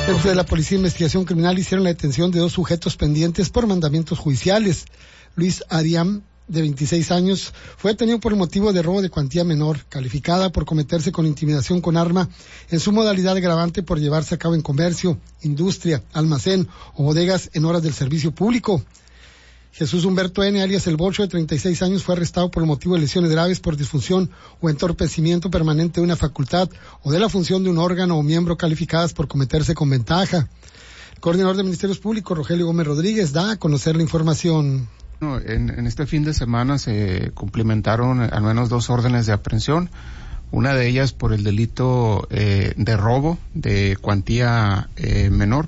Jefes de la Policía de Investigación Criminal hicieron la detención de 2 sujetos pendientes por mandamientos judiciales. Luis Ariam, de 26 años, fue detenido por el motivo de robo de cuantía menor, calificada por cometerse con intimidación con arma en su modalidad agravante por llevarse a cabo en comercio, industria, almacén o bodegas en horas del servicio público. Jesús Humberto N., alias El Bocho, de 36 años, fue arrestado por el motivo de lesiones graves por disfunción o entorpecimiento permanente de una facultad o de la función de un órgano o miembro calificadas por cometerse con ventaja. El coordinador de Ministerios Públicos, Rogelio Gómez Rodríguez, da a conocer la información. En este fin de semana se cumplimentaron al menos 2 órdenes de aprehensión, una de ellas por el delito de robo de cuantía menor,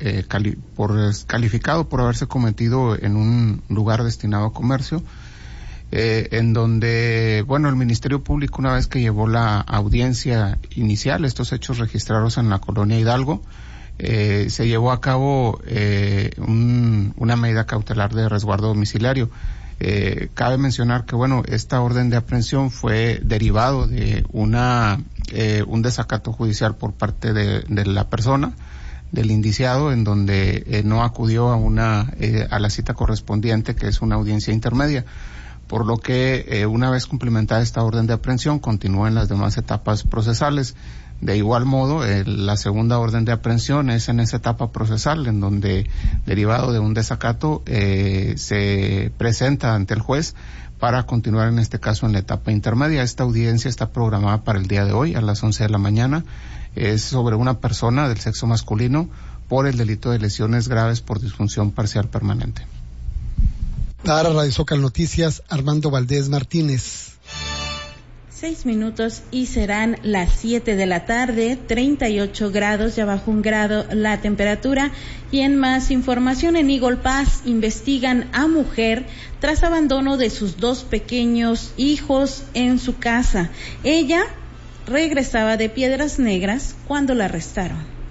calificado por haberse cometido en un lugar destinado a comercio, en donde, el Ministerio Público, una vez que llevó la audiencia inicial, estos hechos registrados en la colonia Hidalgo, se llevó a cabo una medida cautelar de resguardo domiciliario. Cabe mencionar que, esta orden de aprehensión fue derivado de un desacato judicial por parte de la persona, del indiciado, en donde no acudió a la cita correspondiente, que es una audiencia intermedia. Por lo que, una vez cumplimentada esta orden de aprehensión, continúa en las demás etapas procesales. De igual modo, la segunda orden de aprehensión es en esa etapa procesal, en donde, derivado de un desacato, se presenta ante el juez para continuar en este caso en la etapa intermedia. Esta audiencia está programada para el día de hoy a las 11 de la mañana. Es sobre una persona del sexo masculino por el delito de lesiones graves por disfunción parcial permanente. Para Radio Zócalo Noticias, Armando Valdés Martínez. 6 minutos y serán las 7 de la tarde, 38 grados, ya bajó 1 grado la temperatura. Y en más información, en Eagle Pass investigan a mujer tras abandono de sus 2 pequeños hijos en su casa. Ella regresaba de Piedras Negras cuando la arrestaron.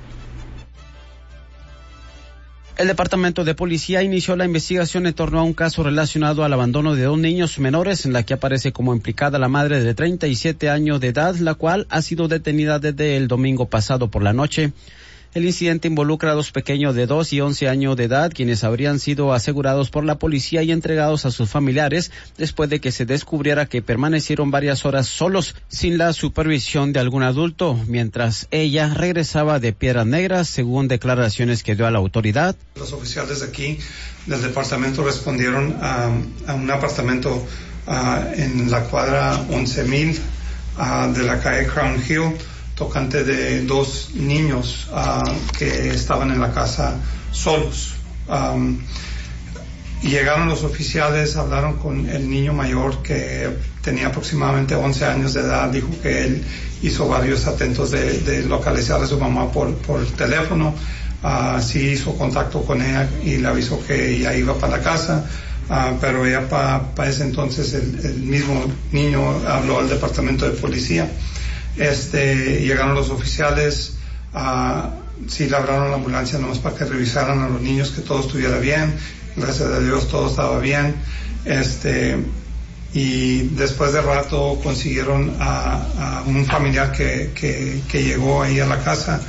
El Departamento de Policía inició la investigación en torno a un caso relacionado al abandono de 2 niños menores, en la que aparece como implicada la madre de 37 años de edad, la cual ha sido detenida desde el domingo pasado por la noche. El incidente involucra a 2 pequeños de 2 y 11 años de edad, quienes habrían sido asegurados por la policía y entregados a sus familiares después de que se descubriera que permanecieron varias horas solos sin la supervisión de algún adulto, mientras ella regresaba de Piedras Negras, según declaraciones que dio a la autoridad. Los oficiales de aquí del departamento respondieron a un apartamento en la cuadra 11,000 de la calle Crown Hill, tocante de 2 niños que estaban en la casa solos. Llegaron los oficiales, hablaron con el niño mayor que tenía aproximadamente 11 años de edad, dijo que él hizo varios atentos de localizar a su mamá por teléfono, sí hizo contacto con ella y le avisó que ella iba para la casa, pero ella para ese entonces el mismo niño habló al departamento de policía. Llegaron los oficiales, sí le hablaron a la ambulancia nomás para que revisaran a los niños, que todo estuviera bien. Gracias a Dios todo estaba bien. Y después de rato consiguieron a un familiar que llegó ahí a la casa,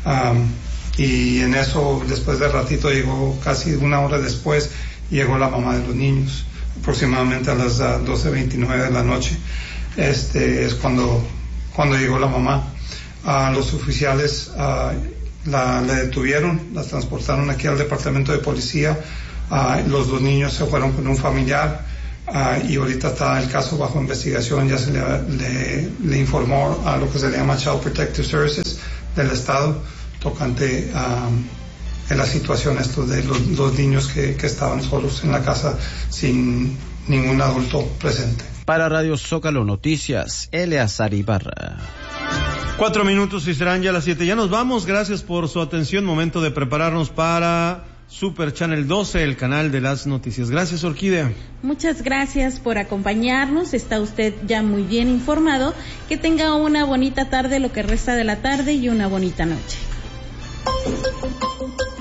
y en eso, después de ratito, llegó casi 1 hora después, llegó la mamá de los niños, aproximadamente a las 12:29 de la noche. Es cuando llegó la mamá. Los oficiales la detuvieron, la transportaron aquí al departamento de policía. Los 2 niños se fueron con un familiar, y ahorita está el caso bajo investigación. Ya se le informó a lo que se le llama Child Protective Services del Estado, tocante en la situación de los 2 niños que estaban solos en la casa sin ningún adulto presente. Para Radio Zócalo Noticias, Eleazar Ibarra. 4 minutos y serán ya las 7. Ya nos vamos. Gracias por su atención. Momento de prepararnos para Super Channel 12, el canal de las noticias. Gracias, Orquídea. Muchas gracias por acompañarnos. Está usted ya muy bien informado. Que tenga una bonita tarde, lo que resta de la tarde, y una bonita noche.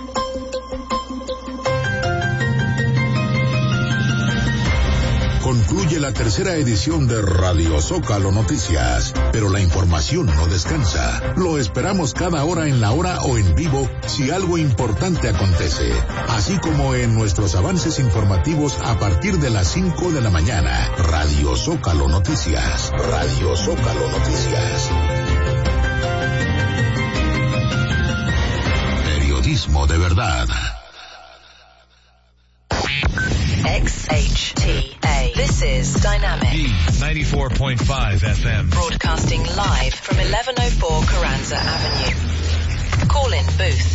Concluye concluye la tercera edición de Radio Zócalo Noticias, pero la información no descansa. Lo esperamos cada hora en la hora o en vivo si algo importante acontece, así como en nuestros avances informativos a partir de las 5 de la mañana. Radio Zócalo Noticias. Radio Zócalo Noticias. Periodismo de verdad. XHTA. This is Dynamic. D94.5 FM. Broadcasting live from 1104 Carranza Avenue. Call in booth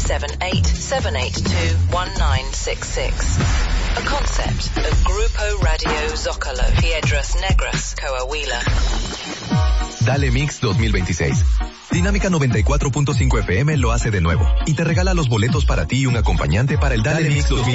878-782-1966. A concept of Grupo Radio Zócalo. Piedras Negras, Coahuila. Dale Mix 2026. Dinámica 94.5 FM lo hace de nuevo y te regala los boletos para ti y un acompañante para el Dale Mix 2026.